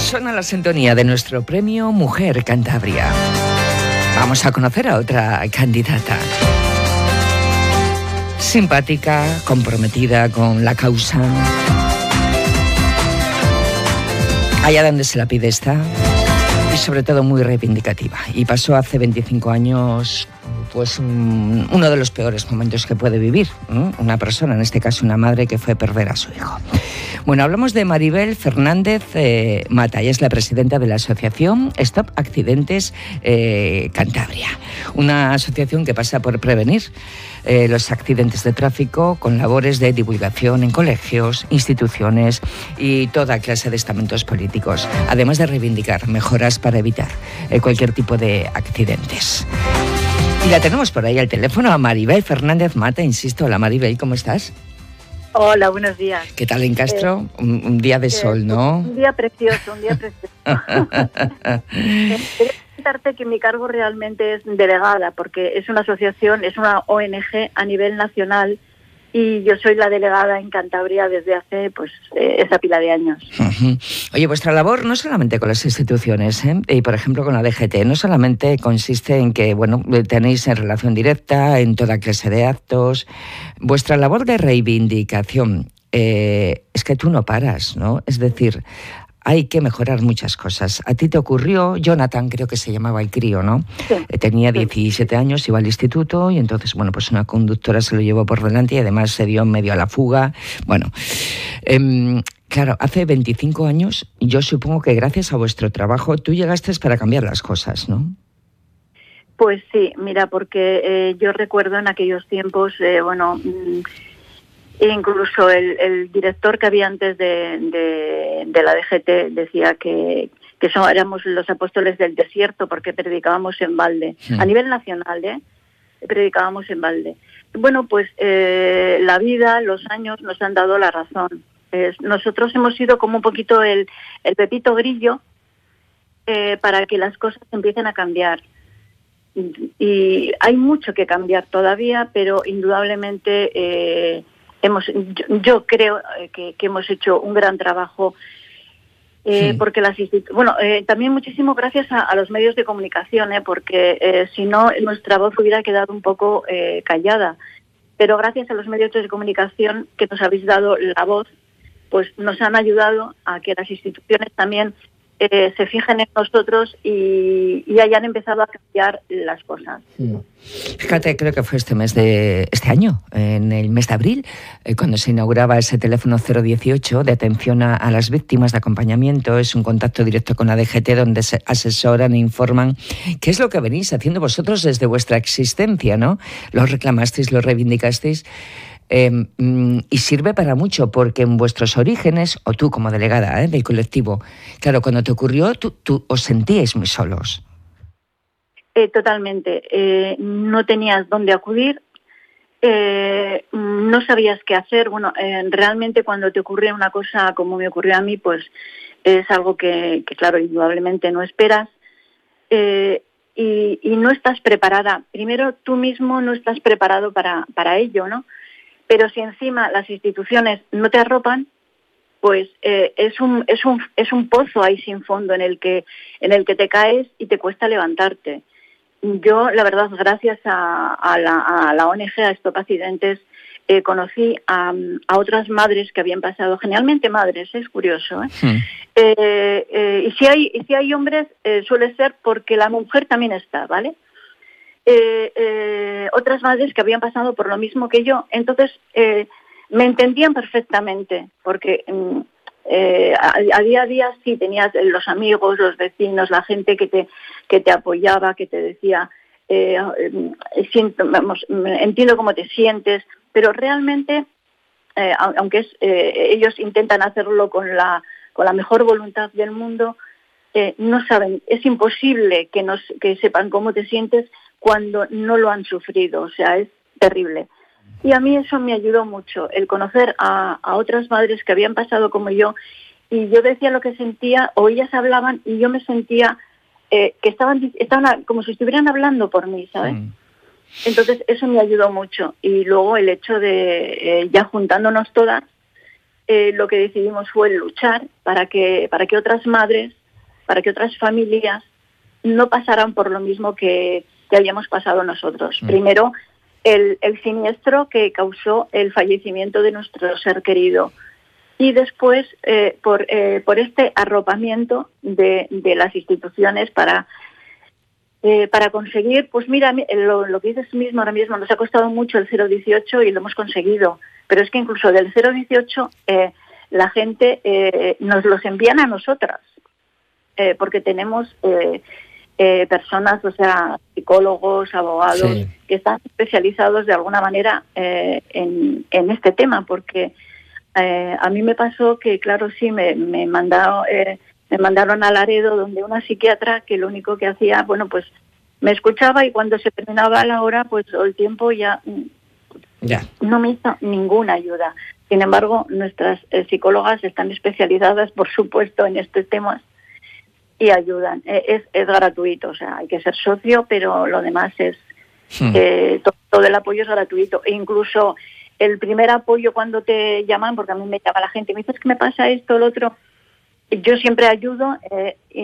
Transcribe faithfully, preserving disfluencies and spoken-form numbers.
Suena la sintonía de nuestro premio Mujer Cantabria. Vamos a conocer a otra candidata. Simpática, comprometida con la causa. Allá donde se la pide está. Y sobre todo muy reivindicativa. Y pasó hace veinticinco años... pues un, uno de los peores momentos que puede vivir ¿eh? una persona, en este caso una madre que fue perder a su hijo. Bueno, hablamos de Maribel Fernández eh, Mata, ella es la presidenta de la asociación Stop Accidentes eh, Cantabria, una asociación que pasa por prevenir eh, los accidentes de tráfico con labores de divulgación en colegios, instituciones y toda clase de estamentos políticos, además de reivindicar mejoras para evitar eh, cualquier tipo de accidentes. Y la tenemos por ahí al teléfono a Maribel Fernández Mata, insisto. Hola Maribel, ¿cómo estás? Hola, buenos días. ¿Qué tal en Castro? Eh, un, un día de eh, sol, ¿no? Un día precioso, un día precioso. Quería comentarte que mi cargo realmente es delegada, porque es una asociación, es una O N G a nivel nacional, y yo soy la delegada en Cantabria desde hace pues eh, esa pila de años. Uh-huh. Oye, vuestra labor no solamente con las instituciones, ¿eh? y por ejemplo con la D G T, no solamente consiste en que bueno tenéis en relación directa en toda clase de actos. Vuestra labor de reivindicación eh, es que tú no paras, ¿no? Es decir, hay que mejorar muchas cosas. A ti te ocurrió, Jonathan creo que se llamaba el crío, ¿no? Sí. Eh, tenía diecisiete años, iba al instituto y entonces, bueno, pues una conductora se lo llevó por delante y además se dio medio a la fuga. Bueno, eh, claro, hace veinticinco años, yo supongo que gracias a vuestro trabajo tú llegaste para cambiar las cosas, ¿no? Pues sí, mira, porque eh, yo recuerdo en aquellos tiempos, eh, bueno... Mmm, incluso el, el director que había antes de, de, de la D G T decía que, que son, éramos los apóstoles del desierto porque predicábamos en balde. Sí. A nivel nacional, ¿eh? Predicábamos en balde. Bueno, pues eh, la vida, los años nos han dado la razón. Eh, nosotros hemos sido como un poquito el, el pepito grillo eh, para que las cosas empiecen a cambiar. Y, y hay mucho que cambiar todavía, pero indudablemente... Eh, Hemos, yo, yo creo que, que hemos hecho un gran trabajo eh, sí. porque las institu- bueno eh, también muchísimo gracias a, a los medios de comunicación eh, porque eh, si no nuestra voz hubiera quedado un poco eh, callada, pero gracias a los medios de comunicación que nos habéis dado la voz, pues nos han ayudado a que las instituciones también eh, se fijen en nosotros y, y hayan empezado a cambiar las cosas. Sí. Fíjate, creo que fue este mes de este año, en el mes de abril, eh, cuando se inauguraba ese teléfono cero dieciocho de atención a, a las víctimas de acompañamiento. Es un contacto directo con la D G T donde se asesoran e informan qué es lo que venís haciendo vosotros desde vuestra existencia, ¿no? Lo reclamasteis, lo reivindicasteis. Eh, y sirve para mucho porque en vuestros orígenes, o tú como delegada ¿eh? del colectivo, claro, cuando te ocurrió, tú, tú os sentíais muy solos. Eh, totalmente. Eh, no tenías dónde acudir, eh, no sabías qué hacer. Bueno, eh, realmente cuando te ocurre una cosa como me ocurrió a mí, pues es algo que, que claro, indudablemente no esperas. Eh, y, y no estás preparada. Primero, tú mismo no estás preparado para, para ello, ¿no? Pero si encima las instituciones no te arropan, pues eh, es un es un es un pozo ahí sin fondo en el que en el que te caes y te cuesta levantarte. Yo, la verdad, gracias a, a, la, a la O N G, a Stop Accidentes, eh, conocí a, a otras madres que habían pasado, generalmente madres, es curioso, ¿eh? Sí. Eh, eh, y si hay y si hay hombres eh, suele ser porque la mujer también está, ¿vale? Eh, eh, otras madres que habían pasado por lo mismo que yo, entonces eh, me entendían perfectamente, porque eh, a, a día a día sí tenías los amigos, los vecinos, la gente que te que te apoyaba, que te decía, eh, eh, siento, vamos, entiendo cómo te sientes, pero realmente, eh, aunque es, eh, ellos intentan hacerlo con la con la mejor voluntad del mundo, eh, no saben, es imposible que nos que sepan cómo te sientes cuando no lo han sufrido, o sea, es terrible. Y a mí eso me ayudó mucho, el conocer a, a otras madres que habían pasado como yo, y yo decía lo que sentía, o ellas hablaban, y yo me sentía eh, que estaban, estaban como si estuvieran hablando por mí, ¿sabes? Mm. Entonces eso me ayudó mucho. Y luego el hecho de, eh, ya juntándonos todas, eh, lo que decidimos fue luchar para que, para que otras madres, para que otras familias no pasaran por lo mismo que, que habíamos pasado nosotros. Mm. Primero, el, el siniestro que causó el fallecimiento de nuestro ser querido. Y después, eh, por, eh, por este arropamiento de, de las instituciones para, eh, para conseguir, pues mira, lo, lo que dices mismo ahora mismo, nos ha costado mucho el cero dieciocho y lo hemos conseguido. Pero es que incluso del cero dieciocho eh, la gente eh, nos los envían a nosotras, eh, porque tenemos eh, eh, personas, o sea, psicólogos, abogados, sí, que están especializados de alguna manera eh, en, en este tema, porque Eh, a mí me pasó que, claro, sí, me, me, mandaron, eh, me mandaron a Laredo, donde una psiquiatra que lo único que hacía, bueno, pues me escuchaba y cuando se terminaba la hora, pues el tiempo ya, ya. no me hizo ninguna ayuda. Sin embargo, nuestras eh, psicólogas están especializadas, por supuesto, en estos temas y ayudan. Eh, es, es gratuito, o sea, hay que ser socio, pero lo demás es, hmm. eh, todo, todo el apoyo es gratuito. E incluso el primer apoyo cuando te llaman, porque a mí me llama la gente y me dice, es que me pasa esto, lo otro, yo siempre ayudo. Eh,